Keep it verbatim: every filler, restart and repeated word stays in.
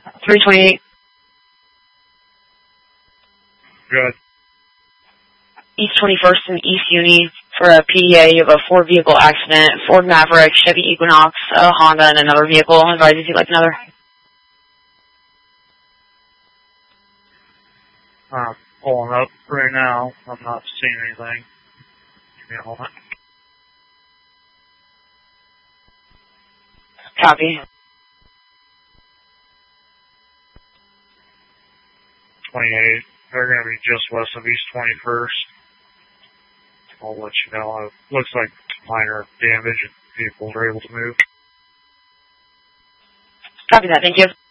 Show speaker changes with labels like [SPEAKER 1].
[SPEAKER 1] three twenty-eight.
[SPEAKER 2] Good.
[SPEAKER 1] East twenty-first and East Uni for a P D A. You have a four-vehicle accident. Ford Maverick, Chevy Equinox, a Honda, and another vehicle. Advise if you'd like another.
[SPEAKER 2] I'm pulling up right now. I'm not seeing anything. Give me a moment.
[SPEAKER 1] Copy.
[SPEAKER 2] twenty-eight. They're going to be just west of East twenty-first. I'll let you know. It looks like minor damage and vehicles are able to move.
[SPEAKER 1] Copy that. Thank you.